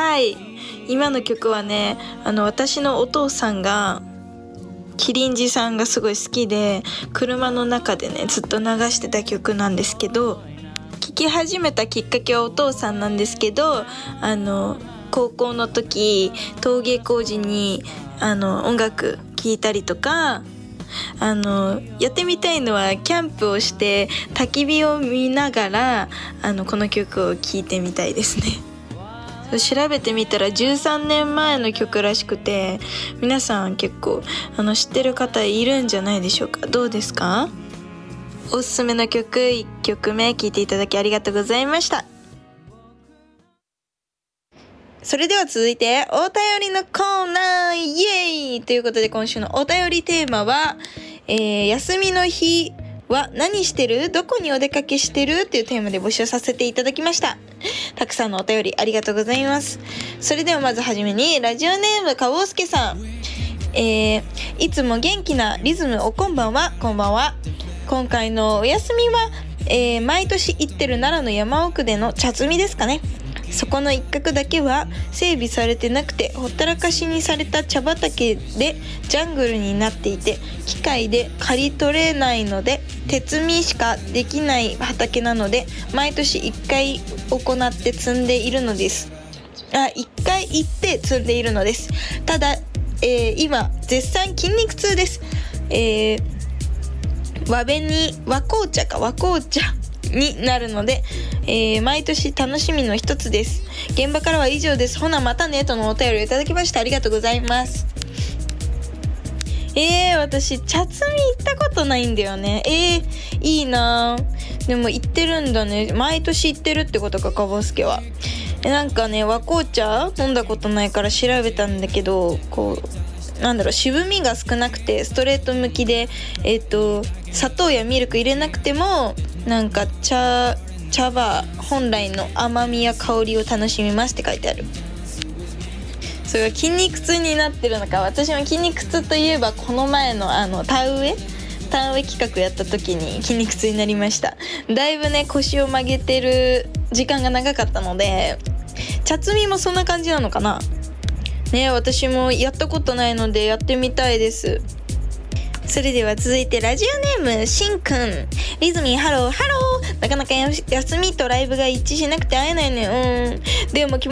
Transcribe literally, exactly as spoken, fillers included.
はい、今の曲はね、あの私のお父さんがキリンジさんがすごい好きで、車の中でねずっと流してた曲なんですけど、聴き始めたきっかけはお父さんなんですけど、あの高校の時登下校時にあの音楽聴いたりとか、あのやってみたいのはキャンプをして焚き火を見ながらあのこの曲を聴いてみたいですね。調べてみたらじゅうさんねんまえの曲らしくて、皆さん結構あの知ってる方いるんじゃないでしょうか。どうですか？おすすめの曲いっきょくめ聴いていただきありがとうございました。それでは続いてお便りのコーナー、イエーイということで、今週のお便りテーマは、えー、休みの日は何してる？どこにお出かけしてる？っていうテーマで募集させていただきました。たくさんのお便りありがとうございます。それではまずはじめに、ラジオネームかぼうすけさん、えー、いつも元気なリズム、おこんばんは。こんばんは。今回のお休みは、えー、毎年行ってる奈良の山奥での茶摘みですかね。そこの一角だけは整備されてなくて、ほったらかしにされた茶畑でジャングルになっていて、機械で刈り取れないので手摘みしかできない畑なので、毎年いっかい行って摘んでいるのです。あ、いっかい行って摘んでいるのです。ただ、えー、今絶賛筋肉痛です。えー、和紅和紅茶か和紅茶になるので、えー、毎年楽しみの一つです。現場からは以上です。ほなまたねとのお便りをいただきましてありがとうございます。えー、私茶摘み行ったことないんだよね。えー、いいな。でも行ってるんだね。毎年行ってるってことか、かぼすけは。えなんかね、和紅茶飲んだことないから調べたんだけど、こうなんだろう、渋みが少なくてストレート向きで、えっと砂糖やミルク入れなくてもなんか茶茶葉本来の甘みや香りを楽しみますって書いてある。それが筋肉痛になってるのか。私も筋肉痛といえばこの前のあの田植え田植え企画やった時に筋肉痛になりました。だいぶね腰を曲げてる時間が長かったので、茶摘みもそんな感じなのかなね。私もやったことないのでやってみたいです。それでは続いてラジオネームしんくん、リズミンハローハロー。なかなか休みとライブが一致しなくて会えないね。うんでも